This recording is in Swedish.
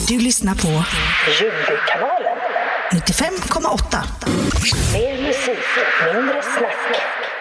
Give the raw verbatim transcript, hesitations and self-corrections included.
Du lyssnar på Ljungbykanalen nittiofem komma åtta. Mer musik, mindre snack.